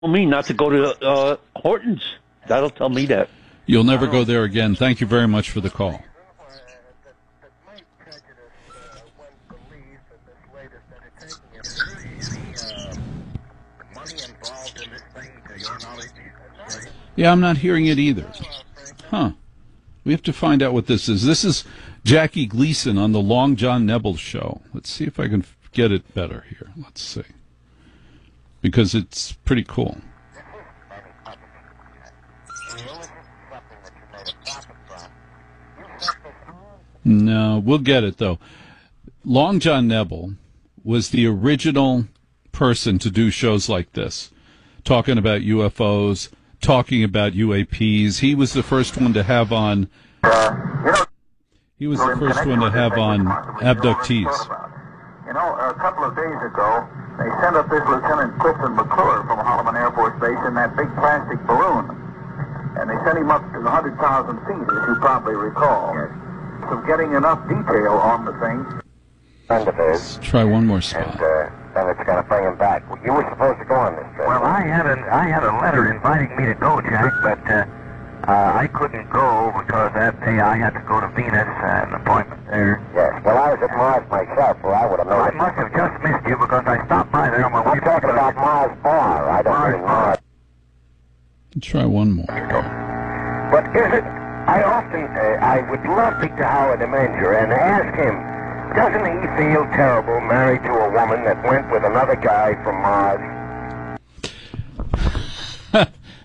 me not to go to Hortons. That'll tell me that. You'll never go there again. Thank you very much for the call. Yeah, I'm not hearing it either. Huh. We have to find out what this is. This is Jackie Gleason on the Long John Nebel show. Let's see if I can get it better here. Let's see. Because it's pretty cool. No, we'll get it, though. Long John Nebel was the original person to do shows like this, talking about UFOs, talking about UAPs. He was the first one to have on. He was the first one to have on abductees. You know, a couple of days ago, they sent up this Lieutenant Clifton McClure from Holloman Air Force Base in that big plastic balloon. And they sent him up to 100,000 feet, as you probably recall. Yes. Of getting enough detail on the thing. Let's try one more spot. Then it's going to bring him back. You were supposed to go on this trip. Well, I had a letter inviting me to go, Jack, but I couldn't go because that day I had to go to Venus, an appointment there. Yes, well, I was at Mars myself, or I would have known. I must have just missed you because I stopped by there on my way. I'm talking about Mars Bar. I don't mean Mars. Let's try one more. But is it? I often, I would love to speak to Howard Demenger and ask him, doesn't he feel terrible married to a woman that went with another guy from Mars?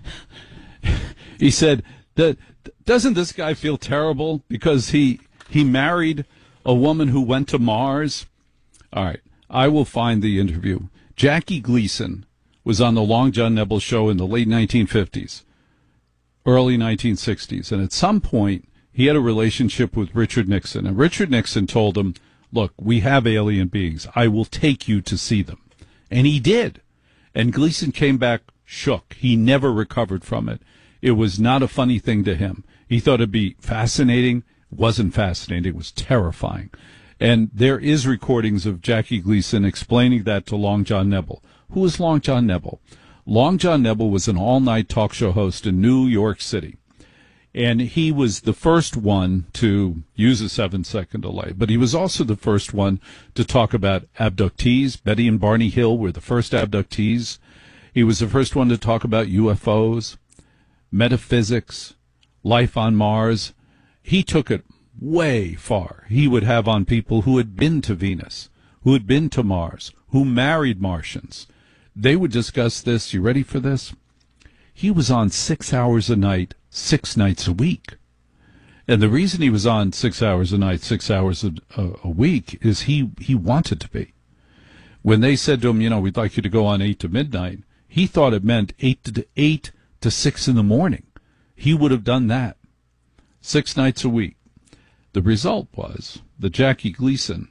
He said, doesn't this guy feel terrible because he married a woman who went to Mars? All right, I will find the interview. Jackie Gleason was on the Long John Nebel show in the late 1950s. Early 1960s, and at some point he had a relationship with Richard Nixon, and Richard Nixon told him, look, we have alien beings, I will take you to see them. And he did, and Gleason came back shook. He never recovered from it. It was not a funny thing to him. He thought it'd be fascinating. It wasn't fascinating, it was terrifying. And there is recordings of Jackie Gleason explaining that to Long John Nebel. Who is Long John Nebel? Long John Nebel was an all-night talk show host in New York City, and he was the first one to use a 7-second delay, but he was also the first one to talk about abductees. Betty and Barney Hill were the first abductees. He was the first one to talk about UFOs, metaphysics, life on Mars. He took it way far. He would have on people who had been to Venus, who had been to Mars, who married Martians. They would discuss this. You ready for this? He was on 6 hours a night, 6 nights a week. And the reason he was on 6 hours a night, 6 hours a week is he wanted to be. When they said to him, you know, we'd like you to go on 8 to midnight, he thought it meant 8 to 6 in the morning. He would have done that 6 nights a week. The result was the Jackie Gleason,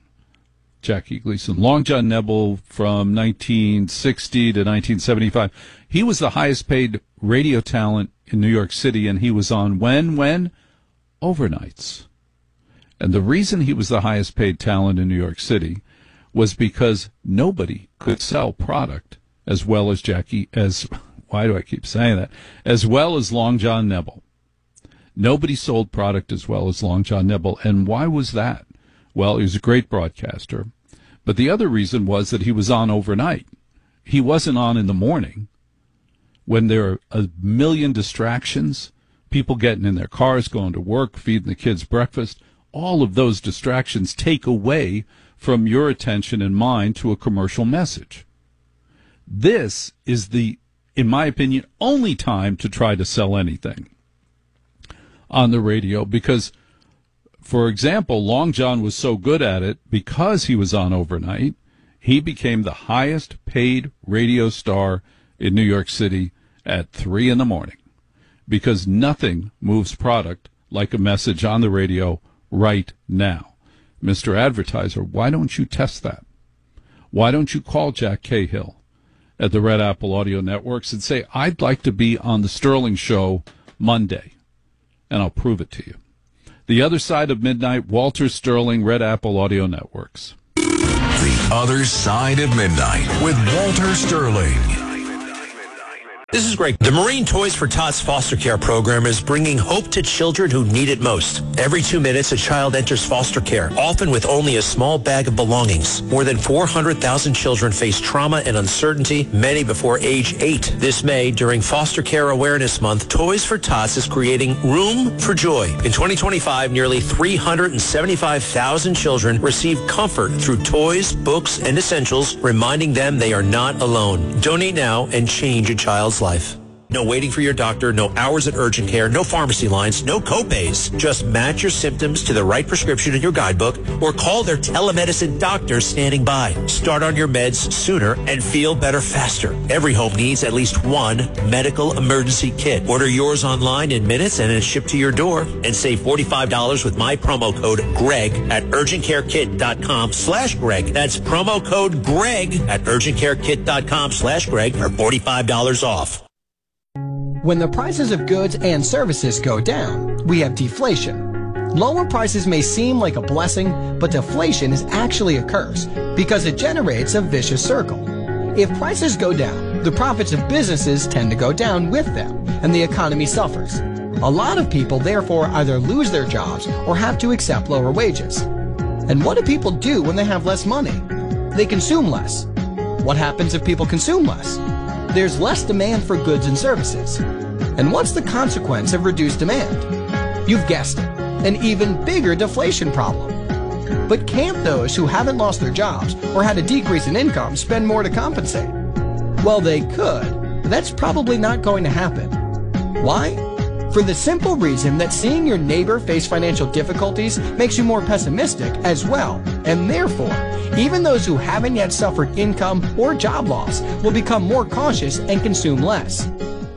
Long John Nebel from 1960 to 1975. He was the highest paid radio talent in New York City, and he was on when? Overnights. And the reason he was the highest paid talent in New York City was because nobody could sell product as well as why do I keep saying that? As well as Long John Nebel. Nobody sold product as well as Long John Nebel. And why was that? Well, he was a great broadcaster. But the other reason was that he was on overnight. He wasn't on in the morning when there are a million distractions, people getting in their cars, going to work, feeding the kids breakfast. All of those distractions take away from your attention and mine to a commercial message. This is the, in my opinion, only time to try to sell anything on the radio because, for example, Long John was so good at it because he was on overnight, he became the highest paid radio star in New York City at 3 in the morning because nothing moves product like a message on the radio right now. Mr. Advertiser, why don't you test that? Why don't you call Jack Cahill at the Red Apple Audio Networks and say, I'd like to be on the Sterling Show Monday, and I'll prove it to you. The Other Side of Midnight, Walter Sterling, Red Apple Audio Networks. The Other Side of Midnight with Walter Sterling. This is Greg. The Marine Toys for Tots foster care program is bringing hope to children who need it most. Every 2 minutes, a child enters foster care, often with only a small bag of belongings. More than 400,000 children face trauma and uncertainty, many before age 8. This May, during Foster Care Awareness Month, Toys for Tots is creating Room for Joy. In 2025, nearly 375,000 children received comfort through toys, books, and essentials, reminding them they are not alone. Donate now and change a child's life. No waiting for your doctor, no hours at urgent care, no pharmacy lines, no co-pays. Just match your symptoms to the right prescription in your guidebook or call their telemedicine doctor standing by. Start on your meds sooner and feel better faster. Every home needs at least one medical emergency kit. Order yours online in minutes and it's shipped to your door. And save $45 with my promo code GREG at urgentcarekit.com/Greg. That's promo code GREG at urgentcarekit.com/Greg for $45 off. When the prices of goods and services go down, we have deflation. Lower prices may seem like a blessing, but deflation is actually a curse because it generates a vicious circle. If prices go down, the profits of businesses tend to go down with them, and the economy suffers. A lot of people therefore either lose their jobs or have to accept lower wages. And what do people do when they have less money? They consume less. What happens if people consume less? There's less demand for goods and services. And what's the consequence of reduced demand? You've guessed it, an even bigger deflation problem. But can't those who haven't lost their jobs or had a decrease in income spend more to compensate? Well, they could, but that's probably not going to happen. Why? For the simple reason that seeing your neighbor face financial difficulties makes you more pessimistic as well, and therefore, even those who haven't yet suffered income or job loss will become more cautious and consume less.